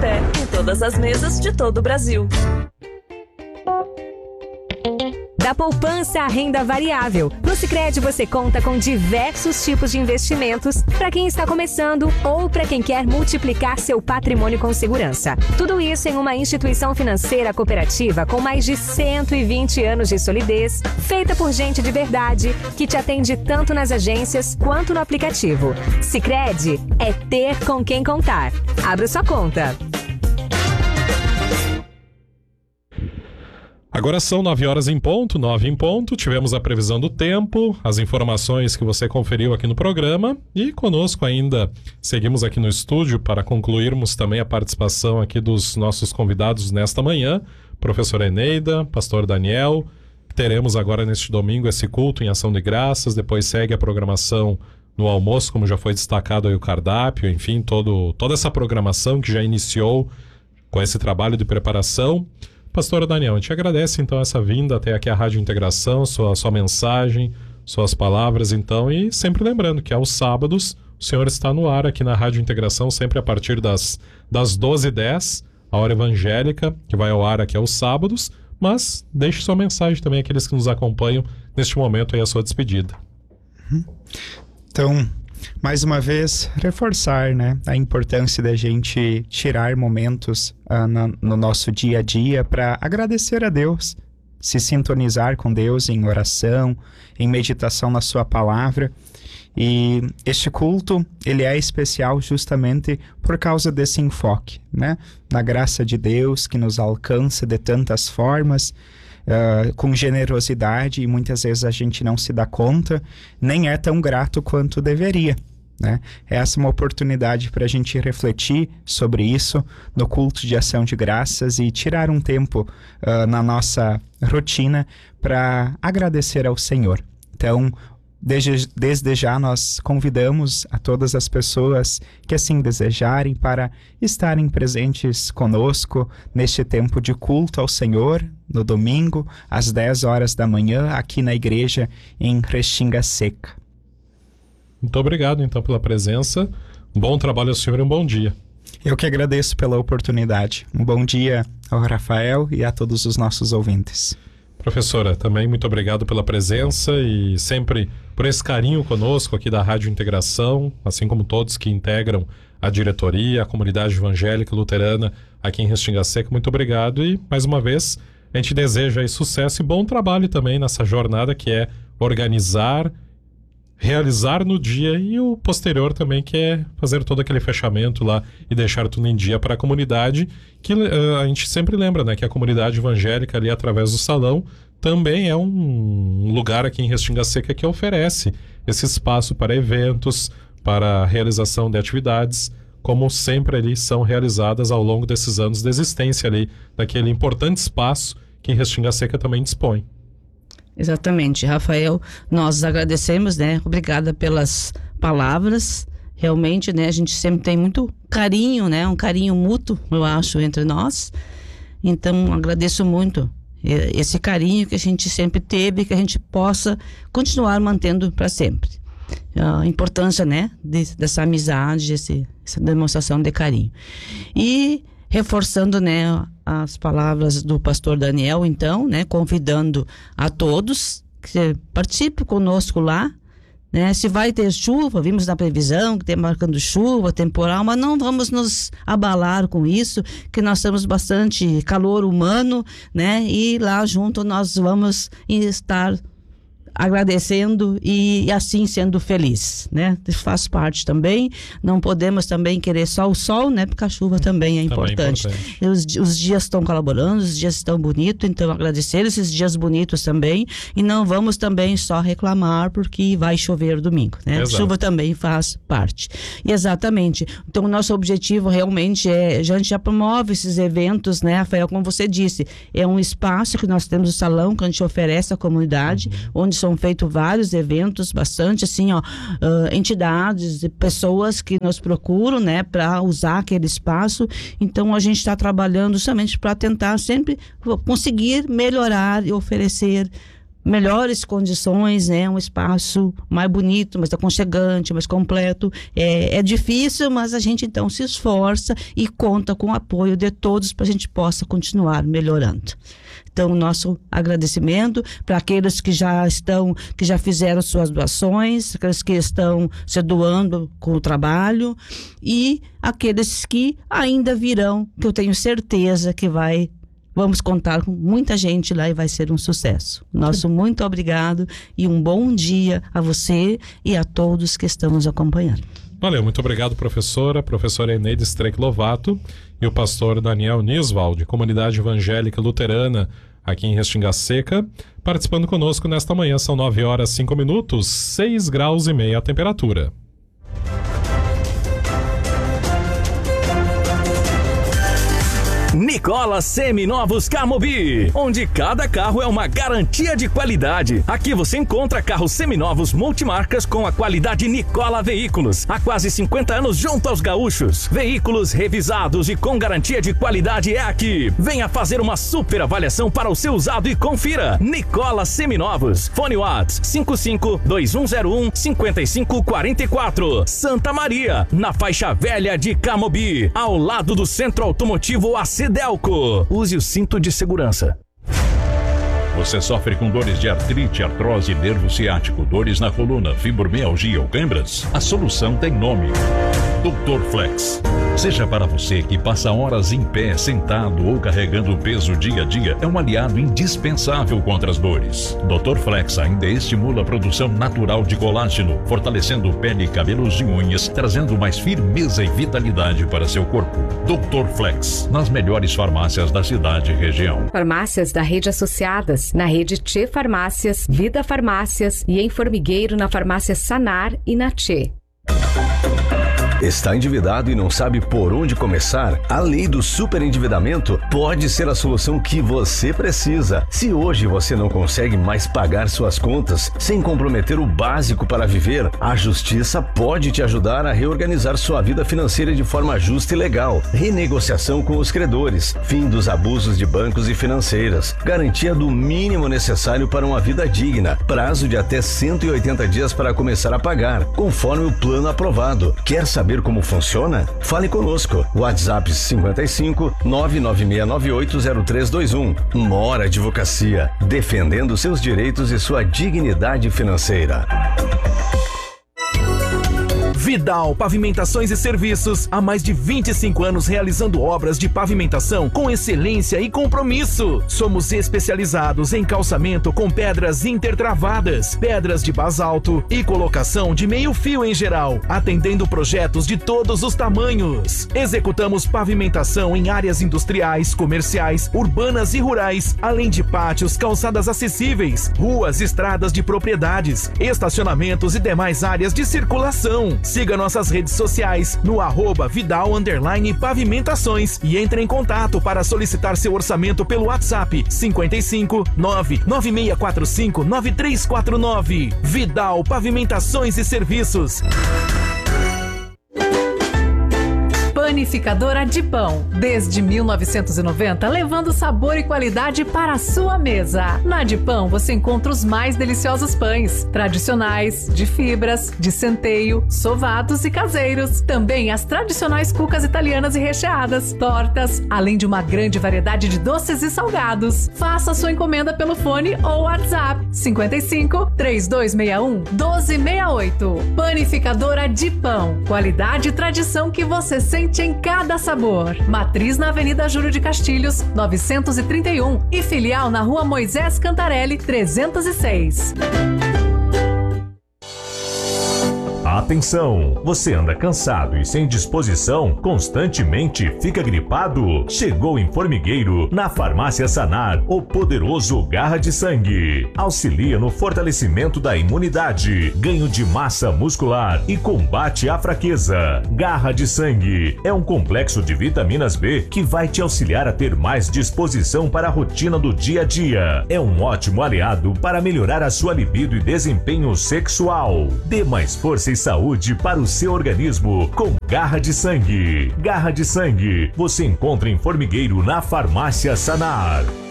café em todas as mesas de todo o Brasil. Da poupança à renda variável, no Sicredi você conta com diversos tipos de investimentos para quem está começando ou para quem quer multiplicar seu patrimônio com segurança. Tudo isso em uma instituição financeira cooperativa com mais de 120 anos de solidez, feita por gente de verdade, que te atende tanto nas agências quanto no aplicativo. Sicredi é ter com quem contar. Abra sua conta. Agora são 9 horas em ponto, 9 em ponto. Tivemos a previsão do tempo, as informações que você conferiu aqui no programa e conosco ainda seguimos aqui no estúdio para concluirmos também a participação aqui dos nossos convidados nesta manhã, professora Eneida, pastor Daniel. Teremos agora neste domingo esse culto em ação de graças, depois segue a programação no almoço, como já foi destacado aí o cardápio, enfim, toda essa programação que já iniciou com esse trabalho de preparação. Pastora Daniel, a gente agradece então essa vinda até aqui à Rádio Integração, sua mensagem, suas palavras então, e sempre lembrando que aos sábados o senhor está no ar aqui na Rádio Integração, sempre a partir das 12h10, a hora evangélica, que vai ao ar aqui aos sábados, mas deixe sua mensagem também àqueles que nos acompanham neste momento aí a sua despedida. Então, mais uma vez, reforçar, né, a importância da gente tirar momentos no nosso dia a dia para agradecer a Deus, se sintonizar com Deus em oração, em meditação na sua palavra. E este culto, ele é especial justamente por causa desse enfoque, né, na graça de Deus que nos alcança de tantas formas, com generosidade, e muitas vezes a gente não se dá conta, nem é tão grato quanto deveria, né? Essa é uma oportunidade para a gente refletir sobre isso no culto de ação de graças e tirar um tempo na nossa rotina para agradecer ao Senhor. Então, desde já nós convidamos a todas as pessoas que assim desejarem para estarem presentes conosco neste tempo de culto ao Senhor, no domingo, às 10 horas da manhã, aqui na igreja em Restinga Seca. Muito obrigado então pela presença, um bom trabalho ao senhor e um bom dia. Eu que agradeço pela oportunidade. Um bom dia ao Rafael e a todos os nossos ouvintes. Professora, também muito obrigado pela presença e sempre por esse carinho conosco aqui da Rádio Integração, assim como todos que integram a diretoria, a comunidade evangélica luterana aqui em Restinga Seca. Muito obrigado e, mais uma vez, a gente deseja aí sucesso e bom trabalho também nessa jornada que é organizar, realizar no dia e o posterior também, que é fazer todo aquele fechamento lá e deixar tudo em dia para a comunidade, que a gente sempre lembra, né, que a comunidade evangélica ali através do salão também é um lugar aqui em Restinga Seca que oferece esse espaço para eventos, para a realização de atividades, como sempre ali são realizadas ao longo desses anos de existência ali, daquele importante espaço que em Restinga Seca também dispõe. Exatamente, Rafael, nós agradecemos, né? Obrigada pelas palavras. Realmente, né? A gente sempre tem muito carinho, né? Um carinho mútuo, eu acho, entre nós. Então, agradeço muito esse carinho que a gente sempre teve, que a gente possa continuar mantendo para sempre. A importância, né? Dessa amizade, essa demonstração de carinho. E reforçando, né, as palavras do pastor Daniel, então, né, convidando a todos que participem conosco lá, né, se vai ter chuva, vimos na previsão que tem marcando chuva, temporal, mas não vamos nos abalar com isso, que nós temos bastante calor humano, né, e lá junto nós vamos estar agradecendo e assim sendo feliz, né? Faz parte também. Não podemos também querer só o sol, né? Porque a chuva também é importante. Os dias estão colaborando, os dias estão bonitos, então agradecer esses dias bonitos também, e não vamos também só reclamar porque vai chover domingo, né? Exato. Chuva também faz parte. E exatamente. Então o nosso objetivo realmente a gente já promove esses eventos, né, Rafael, como você disse, é um espaço que nós temos, o salão que a gente oferece à comunidade, onde são feitos vários eventos, bastante assim, entidades e pessoas que nos procuram, né, para usar aquele espaço. Então a gente está trabalhando somente para tentar sempre conseguir melhorar e oferecer melhores condições, né? Um espaço mais bonito, mais aconchegante, mais completo. É difícil, mas a gente então se esforça e conta com o apoio de todos para a gente possa continuar melhorando. Então, nosso agradecimento para aqueles que já fizeram suas doações, aqueles que estão se doando com o trabalho e aqueles que ainda virão, que eu tenho certeza que vamos contar com muita gente lá e vai ser um sucesso. Nosso muito obrigado e um bom dia a você e a todos que estão nos acompanhando. Valeu, muito obrigado, professora Eneide Streck Lovato e o pastor Daniel Niswald, Comunidade Evangélica Luterana, aqui em Restinga Seca, participando conosco nesta manhã. São 9h05, 6 graus e meio a temperatura. Nicola Seminovos Camobi, onde cada carro é uma garantia de qualidade. Aqui você encontra carros seminovos multimarcas com a qualidade Nicola Veículos. Há quase 50 anos junto aos gaúchos. Veículos revisados e com garantia de qualidade é aqui. Venha fazer uma super avaliação para o seu usado e confira. Nicola Seminovos. Fone WhatsApp 55-2101-5544. Santa Maria, na faixa velha de Camobi, ao lado do Centro Automotivo AC Delco. Use o cinto de segurança. Você sofre com dores de artrite, artrose, nervo ciático, dores na coluna, fibromialgia ou câimbras? A solução tem nome: Dr. Flex. Seja para você que passa horas em pé, sentado ou carregando peso dia a dia, é um aliado indispensável contra as dores. Dr. Flex ainda estimula a produção natural de colágeno, fortalecendo pele, cabelos e unhas, trazendo mais firmeza e vitalidade para seu corpo. Dr. Flex, nas melhores farmácias da cidade e região. Farmácias da rede associadas, na rede Tchê Farmácias, Vida Farmácias e em Formigueiro na farmácia Sanar e na Tchê. Está endividado e não sabe por onde começar? A lei do superendividamento pode ser a solução que você precisa. Se hoje você não consegue mais pagar suas contas sem comprometer o básico para viver, a Justiça pode te ajudar a reorganizar sua vida financeira de forma justa e legal. Renegociação com os credores, fim dos abusos de bancos e financeiras, garantia do mínimo necessário para uma vida digna, prazo de até 180 dias para começar a pagar, conforme o plano aprovado. Quer saber como funciona? Fale conosco. WhatsApp 55 996980321. Mora Advocacia, defendendo seus direitos e sua dignidade financeira. Vidal Pavimentações e Serviços, há mais de 25 anos realizando obras de pavimentação com excelência e compromisso. Somos especializados em calçamento com pedras intertravadas, pedras de basalto e colocação de meio fio em geral, atendendo projetos de todos os tamanhos. Executamos pavimentação em áreas industriais, comerciais, urbanas e rurais, além de pátios, calçadas acessíveis, ruas, estradas de propriedades, estacionamentos e demais áreas de circulação. Siga nossas redes sociais no @Vidal_Pavimentações e entre em contato para solicitar seu orçamento pelo WhatsApp 55 99645 9349. Vidal Pavimentações e Serviços. Panificadora de Pão, desde 1990, levando sabor e qualidade para a sua mesa. Na de Pão você encontra os mais deliciosos pães, tradicionais, de fibras, de centeio, sovados e caseiros. Também as tradicionais cucas italianas e recheadas, tortas, além de uma grande variedade de doces e salgados. Faça sua encomenda pelo fone ou WhatsApp 55 3261 1268. Panificadora de Pão, qualidade e tradição que você sente em cada sabor. Matriz na Avenida Júlio de Castilhos, 931 e filial na Rua Moisés Cantarelli, 306. Atenção! Você anda cansado e sem disposição? Constantemente fica gripado? Chegou em Formigueiro, na Farmácia Sanar, o poderoso Garra de Sangue. Auxilia no fortalecimento da imunidade, ganho de massa muscular e combate à fraqueza. Garra de Sangue é um complexo de vitaminas B que vai te auxiliar a ter mais disposição para a rotina do dia a dia. É um ótimo aliado para melhorar a sua libido e desempenho sexual. Dê mais força e saúde para o seu organismo com Garra de Sangue. Garra de Sangue você encontra em Formigueiro na Farmácia Sanar.